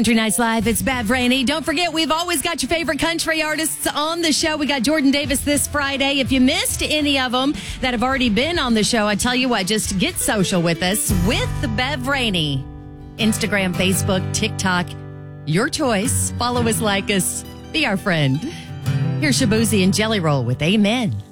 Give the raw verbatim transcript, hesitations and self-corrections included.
Country Nights Live, it's Bev Rainey. Don't forget, we've always got your favorite country artists on the show. We got Jordan Davis this Friday. If you missed any of them that have already been on the show, I tell you what, just get social with us with Bev Rainey. Instagram, Facebook, TikTok, your choice. Follow us, like us, be our friend. Here's Shabuzi and Jelly Roll with Amen.